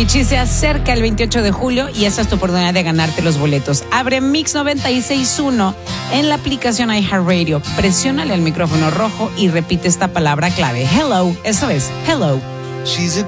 Richie, se acerca el 28 de julio y esa es tu oportunidad de ganarte los boletos. Abre Mix 96.1 en la aplicación iHeartRadio. Presiónale al micrófono rojo y repite esta palabra clave. Hello. Eso es, hello. She's a